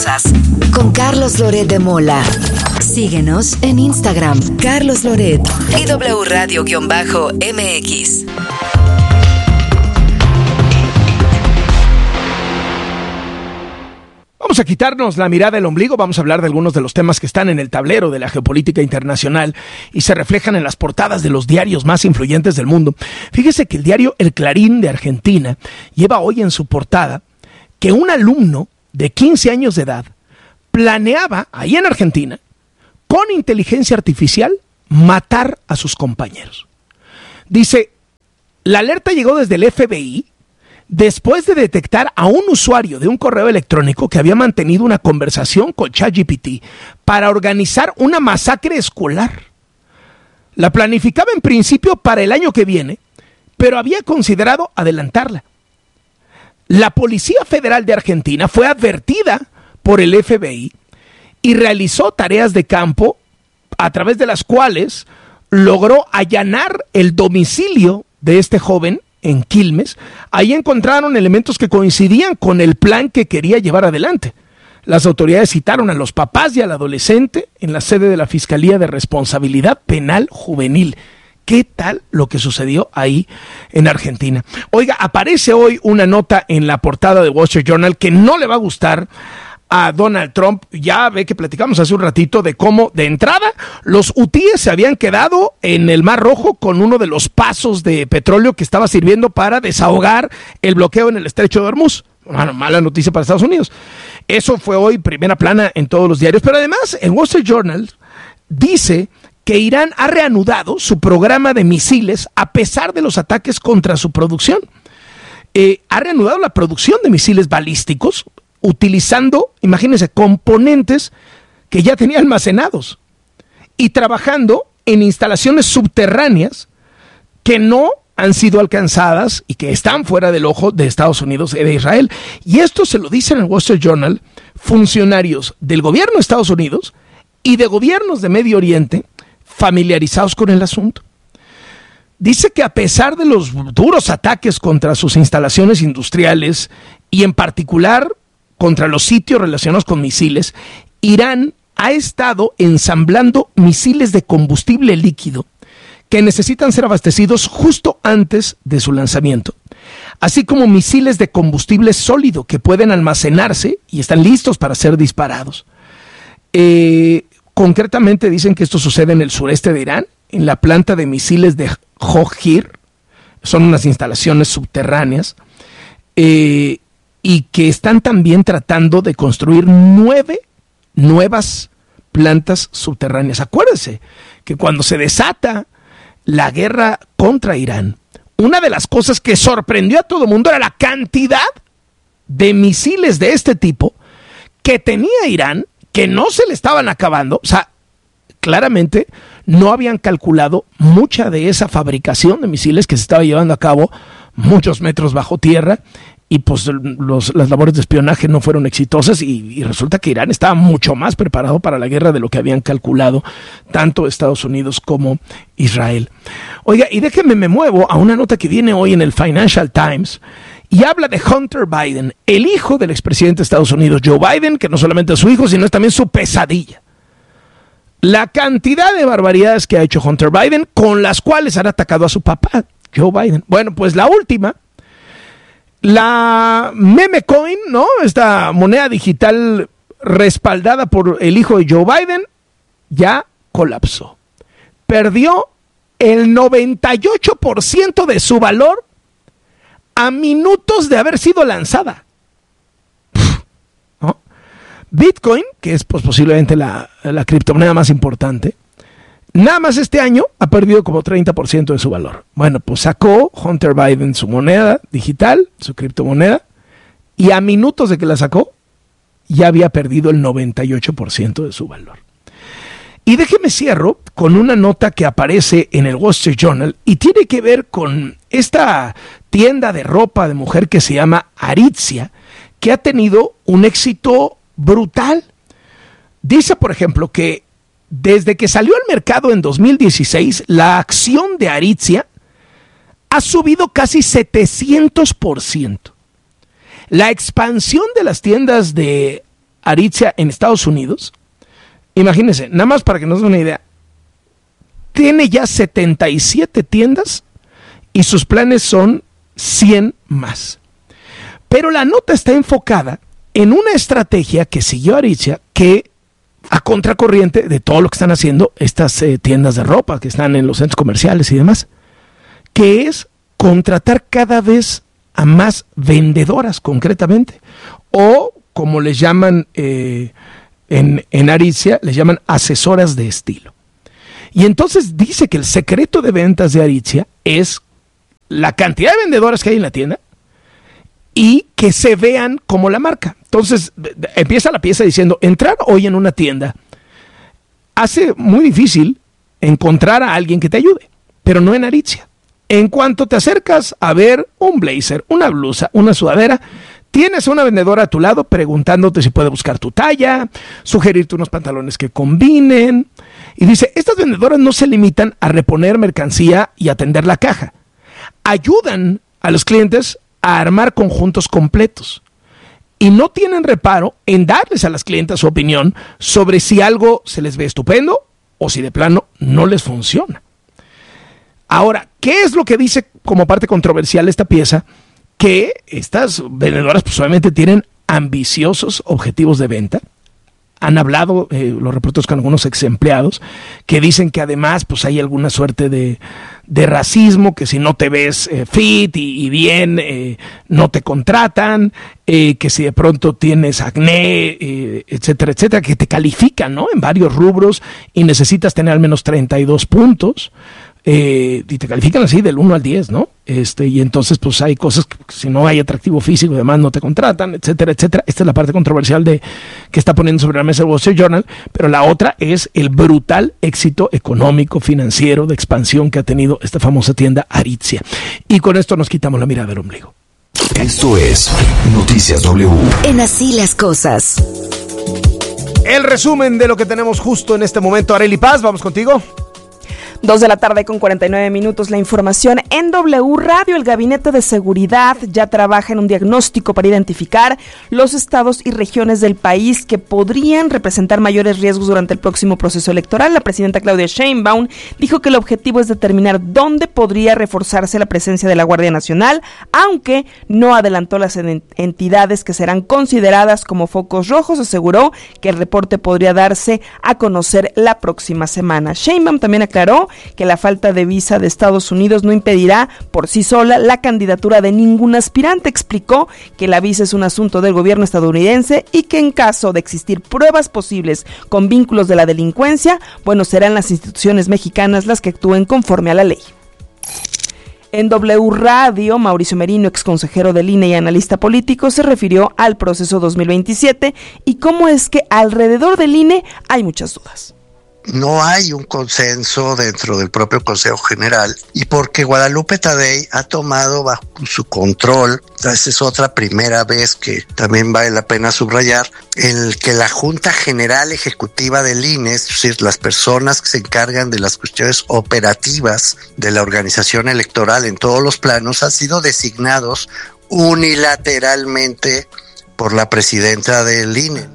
poderosas con Carlos Loret de Mola. Síguenos en Instagram, Carlos Loret y W Radio-MX. Vamos a quitarnos la mirada del ombligo, vamos a hablar de algunos de los temas que están en el tablero de la geopolítica internacional y se reflejan en las portadas de los diarios más influyentes del mundo. Fíjese que el diario El Clarín de Argentina lleva hoy en su portada que un alumno de 15 años de edad planeaba, ahí en Argentina, con inteligencia artificial, matar a sus compañeros. Dice, la alerta llegó desde el FBI, después de detectar a un usuario de un correo electrónico que había mantenido una conversación con ChatGPT para organizar una masacre escolar. La planificaba en principio para el año que viene, pero había considerado adelantarla. La Policía Federal de Argentina fue advertida por el FBI y realizó tareas de campo a través de las cuales logró allanar el domicilio de este joven en Quilmes. Ahí encontraron elementos que coincidían con el plan que quería llevar adelante. Las autoridades citaron a los papás y al adolescente en la sede de la Fiscalía de Responsabilidad Penal Juvenil. ¿Qué tal lo que sucedió ahí en Argentina? Oiga, aparece hoy una nota en la portada de Wall Street Journal que no le va a gustar a Donald Trump. Ya ve que platicamos hace un ratito de cómo, de entrada, los hutíes se habían quedado en el Mar Rojo con uno de los pasos de petróleo que estaba sirviendo para desahogar el bloqueo en el Estrecho de Hormuz. Bueno, mala noticia para Estados Unidos. Eso fue hoy primera plana en todos los diarios. Pero además, el Wall Street Journal dice que Irán ha reanudado su programa de misiles a pesar de los ataques contra su producción. Ha reanudado la producción de misiles balísticos utilizando, imagínense, componentes que ya tenía almacenados y trabajando en instalaciones subterráneas que no han sido alcanzadas y que están fuera del ojo de Estados Unidos y de Israel. Y esto se lo dicen en el Wall Street Journal funcionarios del gobierno de Estados Unidos y de gobiernos de Medio Oriente familiarizados con el asunto. Dice que a pesar de los duros ataques contra sus instalaciones industriales y en particular contra los sitios relacionados con misiles, Irán ha estado ensamblando misiles de combustible líquido que necesitan ser abastecidos justo antes de su lanzamiento, así como misiles de combustible sólido que pueden almacenarse y están listos para ser disparados. Concretamente dicen que esto sucede en el sureste de Irán, en la planta de misiles de Johir, son unas instalaciones subterráneas, y que están también tratando de construir 9 nuevas plantas subterráneas. Acuérdense que cuando se desata la guerra contra Irán, una de las cosas que sorprendió a todo el mundo era la cantidad de misiles de este tipo que tenía Irán, que no se le estaban acabando. O sea, claramente no habían calculado mucha de esa fabricación de misiles que se estaba llevando a cabo muchos metros bajo tierra. Y pues las labores de espionaje no fueron exitosas y resulta que Irán estaba mucho más preparado para la guerra de lo que habían calculado tanto Estados Unidos como Israel. Oiga, y déjenme me muevo a una nota que viene hoy en el Financial Times y habla de Hunter Biden, el hijo del expresidente de Estados Unidos, Joe Biden, que no solamente es su hijo, sino es también su pesadilla. La cantidad de barbaridades que ha hecho Hunter Biden, con las cuales han atacado a su papá, Joe Biden. Bueno, pues la última, la meme coin, ¿no? Esta moneda digital respaldada por el hijo de Joe Biden, ya colapsó. Perdió el 98% de su valor a minutos de haber sido lanzada. ¿No? Bitcoin, que es pues, posiblemente la criptomoneda más importante, nada más este año ha perdido como 30% de su valor. Bueno, pues sacó Hunter Biden su moneda digital, su criptomoneda, y a minutos de que la sacó, ya había perdido el 98% de su valor. Y déjeme cierro con una nota que aparece en el Wall Street Journal y tiene que ver con esta tienda de ropa de mujer que se llama Aritzia, que ha tenido un éxito brutal. Dice, por ejemplo, que desde que salió al mercado en 2016, la acción de Aritzia ha subido casi 700%. La expansión de las tiendas de Aritzia en Estados Unidos, imagínense, nada más para que nos den una idea, tiene ya 77 tiendas y sus planes son 100 más. Pero la nota está enfocada en una estrategia que siguió Aritzia, que a contracorriente de todo lo que están haciendo estas tiendas de ropa que están en los centros comerciales y demás, que es contratar cada vez a más vendedoras concretamente, o como les llaman en Aritzia, les llaman asesoras de estilo. Y entonces dice que el secreto de ventas de Aritzia es la cantidad de vendedoras que hay en la tienda y que se vean como la marca. Entonces empieza la pieza diciendo, entrar hoy en una tienda hace muy difícil encontrar a alguien que te ayude, pero no en Aritzia. En cuanto te acercas a ver un blazer, una blusa, una sudadera, tienes a una vendedora a tu lado preguntándote si puede buscar tu talla, sugerirte unos pantalones que combinen. Y dice, estas vendedoras no se limitan a reponer mercancía y atender la caja. Ayudan a los clientes a armar conjuntos completos. Y no tienen reparo en darles a las clientas su opinión sobre si algo se les ve estupendo o si de plano no les funciona. Ahora, ¿qué es lo que dice como parte controversial esta pieza? Que estas vendedoras pues obviamente tienen ambiciosos objetivos de venta. Han hablado los reporteros con algunos ex empleados que dicen que además pues hay alguna suerte de racismo, que si no te ves fit y bien no te contratan, que si de pronto tienes acné, etcétera, etcétera, que te califican, ¿no?, en varios rubros y necesitas tener al menos 32 puntos. Y te califican así del 1 al 10, ¿no? Y entonces pues hay cosas que si no hay atractivo físico y demás no te contratan, etcétera, etcétera. Esta es la parte controversial que está poniendo sobre la mesa el Wall Street Journal, pero la otra es el brutal éxito económico, financiero, de expansión que ha tenido esta famosa tienda Aritzia. Y con esto nos quitamos la mirada del ombligo. Esto es Noticias W. En Así las Cosas. El resumen de lo que tenemos justo en este momento. Arely Paz, vamos contigo. 2:49 p.m. La información en W Radio. El Gabinete de Seguridad ya trabaja en un diagnóstico para identificar los estados y regiones del país que podrían representar mayores riesgos durante el próximo proceso electoral. La presidenta Claudia Sheinbaum dijo que el objetivo es determinar dónde podría reforzarse la presencia de la Guardia Nacional, aunque no adelantó las entidades que serán consideradas como focos rojos. Aseguró que el reporte podría darse a conocer la próxima semana. Sheinbaum también aclaró que la falta de visa de Estados Unidos no impedirá por sí sola la candidatura de ningún aspirante. Explicó que la visa es un asunto del gobierno estadounidense y que en caso de existir pruebas posibles con vínculos de la delincuencia, bueno, serán las instituciones mexicanas las que actúen conforme a la ley. En W Radio, Mauricio Merino, exconsejero del INE y analista político, se refirió al proceso 2027 y cómo es que alrededor del INE hay muchas dudas. No hay un consenso dentro del propio Consejo General y porque Guadalupe Tadei ha tomado bajo su control, esta es otra primera vez que también vale la pena subrayar, el que la Junta General Ejecutiva del INE, es decir, las personas que se encargan de las cuestiones operativas de la organización electoral en todos los planos, han sido designados unilateralmente por la presidenta del INE.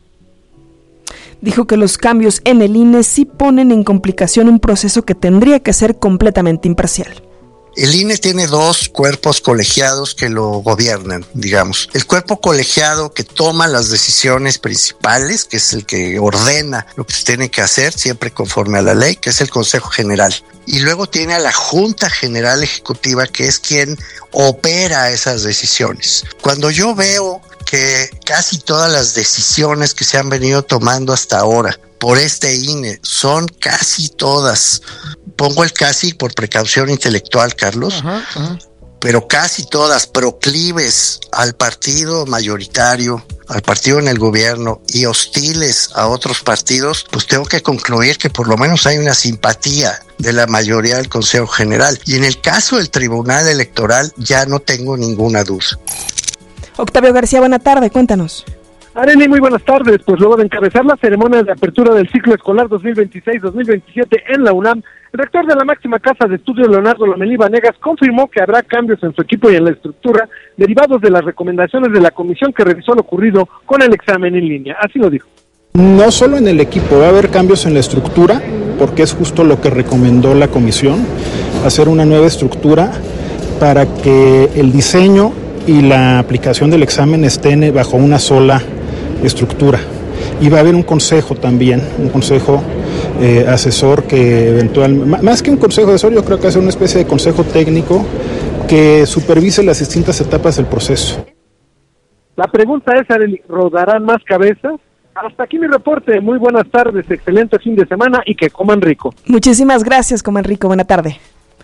Dijo que los cambios en el INE sí ponen en complicación un proceso que tendría que ser completamente imparcial. El INE tiene dos cuerpos colegiados que lo gobiernan, digamos. El cuerpo colegiado que toma las decisiones principales, que es el que ordena lo que se tiene que hacer, siempre conforme a la ley, que es el Consejo General. Y luego tiene a la Junta General Ejecutiva, que es quien opera esas decisiones. Cuando yo veo que casi todas las decisiones que se han venido tomando hasta ahora por este INE son casi todas, pongo el casi por precaución intelectual, Carlos, pero casi todas proclives al partido mayoritario, al partido en el gobierno y hostiles a otros partidos, pues tengo que concluir que por lo menos hay una simpatía de la mayoría del Consejo General. Y en el caso del Tribunal Electoral ya no tengo ninguna duda. Octavio García, buena tarde, cuéntanos. Arely, muy buenas tardes. Pues luego de encabezar la ceremonia de apertura del ciclo escolar 2026-2027 en la UNAM, el rector de la máxima casa de estudios, Leonardo Lomelí Vanegas, confirmó que habrá cambios en su equipo y en la estructura derivados de las recomendaciones de la comisión que revisó lo ocurrido con el examen en línea. Así lo dijo. No solo en el equipo, va a haber cambios en la estructura, porque es justo lo que recomendó la comisión, hacer una nueva estructura para que el diseño y la aplicación del examen estén bajo una sola estructura. Y va a haber un consejo también, un consejo asesor que eventualmente, más que un consejo asesor, yo creo que va a ser una especie de consejo técnico que supervise las distintas etapas del proceso. La pregunta es, Arely, ¿rodarán más cabezas? Hasta aquí mi reporte. Muy buenas tardes, excelente fin de semana y que coman rico. Muchísimas gracias, coman rico. Buena tarde.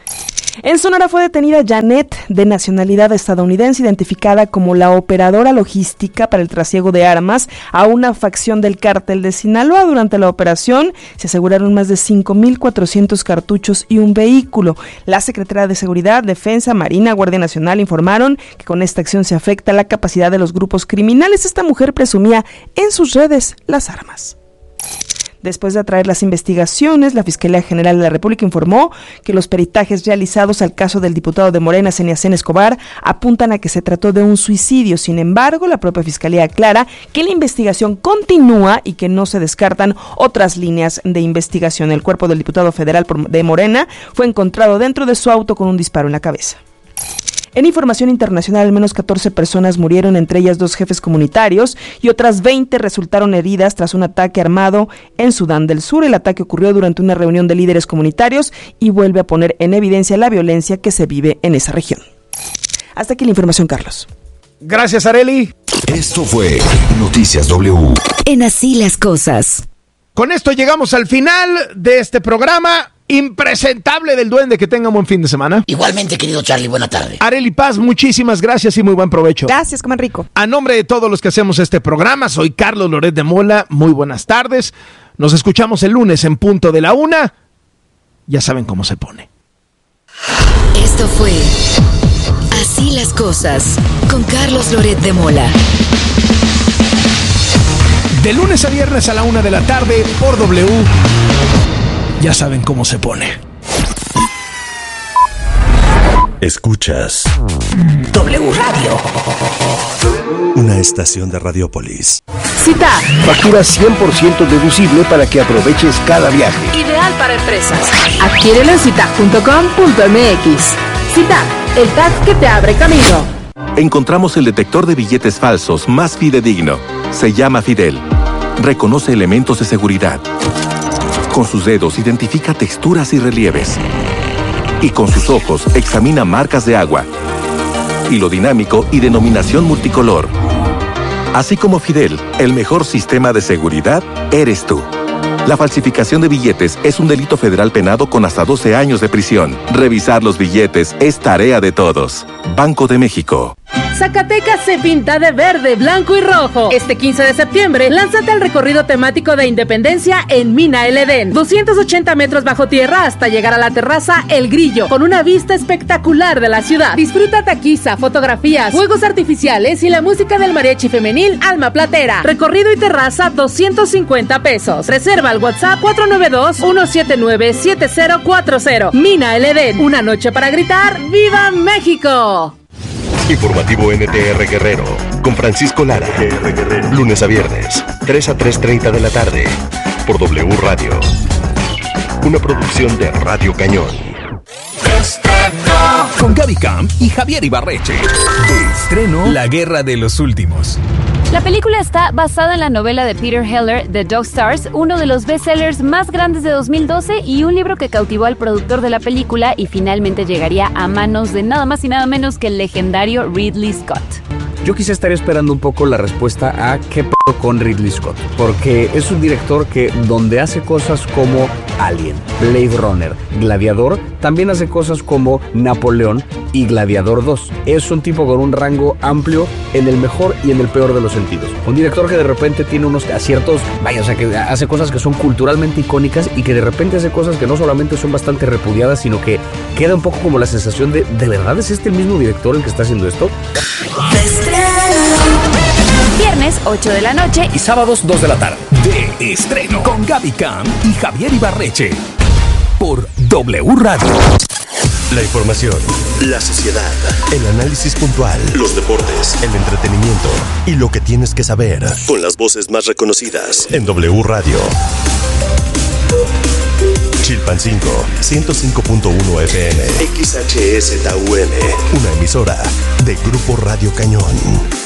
En Sonora fue detenida Janet, de nacionalidad estadounidense, identificada como la operadora logística para el trasiego de armas a una facción del cártel de Sinaloa. Durante la operación se aseguraron más de 5,400 cartuchos y un vehículo. La Secretaría de Seguridad, Defensa, Marina, Guardia Nacional informaron que con esta acción se afecta la capacidad de los grupos criminales. Esta mujer presumía en sus redes las armas. Después de atraer las investigaciones, la Fiscalía General de la República informó que los peritajes realizados al caso del diputado de Morena, Seniacén Escobar, apuntan a que se trató de un suicidio. Sin embargo, la propia Fiscalía aclara que la investigación continúa y que no se descartan otras líneas de investigación. El cuerpo del diputado federal de Morena fue encontrado dentro de su auto con un disparo en la cabeza. En información internacional, al menos 14 personas murieron, entre ellas 2 jefes comunitarios, y otras 20 resultaron heridas tras un ataque armado en Sudán del Sur. El ataque ocurrió durante una reunión de líderes comunitarios y vuelve a poner en evidencia la violencia que se vive en esa región. Hasta aquí la información, Carlos. Gracias, Arely. Esto fue Noticias W. En Así las Cosas. Con esto llegamos al final de este programa impresentable del Duende. Que tengan buen fin de semana. Igualmente, querido Charlie, buena tarde. Arely Paz, muchísimas gracias y muy buen provecho. Gracias, coman rico. A nombre de todos los que hacemos este programa, soy Carlos Loret de Mola. Muy buenas tardes. Nos escuchamos el lunes en punto de la 1. Ya saben cómo se pone. Esto fue Así las Cosas con Carlos Loret de Mola. De lunes a viernes a la 1 de la tarde por W. Ya saben cómo se pone. Escuchas W Radio. una estación de Radiopolis. Cita. Factura 100% deducible para que aproveches cada viaje. Ideal para empresas. Adquiérelo en cita.com.mx. Cita, el tag que te abre camino. Encontramos el detector de billetes falsos más fidedigno. Se llama Fidel. Reconoce elementos de seguridad. Con sus dedos identifica texturas y relieves. Y con sus ojos examina marcas de agua. Hilo dinámico y denominación multicolor. Así como Fidel, el mejor sistema de seguridad eres tú. La falsificación de billetes es un delito federal penado con hasta 12 años de prisión. Revisar los billetes es tarea de todos. Banco de México. Zacatecas se pinta de verde, blanco y rojo. Este 15 de septiembre, lánzate al recorrido temático de Independencia en Mina El Edén. 280 metros bajo tierra hasta llegar a la terraza El Grillo, con una vista espectacular de la ciudad. Disfruta taquiza, fotografías, juegos artificiales y la música del mariachi femenil Alma Platera. Recorrido y terraza, 250 pesos. Reserva al WhatsApp 492-179-7040. Mina El Edén, una noche para gritar ¡Viva México! Informativo NTR Guerrero, con Francisco Lara. Lunes a viernes, 3 a 3:30 de la tarde, por W Radio. Una producción de Radio Cañón. Con Gaby Camp y Javier Ibarreche. De estreno, La Guerra de los Últimos. La película está basada en la novela de Peter Heller, The Dog Stars, uno de los bestsellers más grandes de 2012 y un libro que cautivó al productor de la película y finalmente llegaría a manos de nada más y nada menos que el legendario Ridley Scott. Yo quise estar esperando un poco la respuesta a qué pedo con Ridley Scott, porque es un director que donde hace cosas como Alien, Blade Runner, Gladiador, también hace cosas como Napoleón y Gladiador 2. Es un tipo con un rango amplio en el mejor y en el peor de los sentidos. Un director que de repente tiene unos aciertos, vaya, o sea, que hace cosas que son culturalmente icónicas y que de repente hace cosas que no solamente son bastante repudiadas, sino que queda un poco como la sensación de verdad es este el mismo director el que está haciendo esto? Viernes 8 de la noche y sábados 2 de la tarde. De estreno con Gaby Cam y Javier Ibarreche por W Radio. La información, la sociedad, el análisis puntual, los deportes, el entretenimiento y lo que tienes que saber con las voces más reconocidas en W Radio. Chilpancingo, 105.1 FM, XHSTUM, una emisora de Grupo Radio Cañón.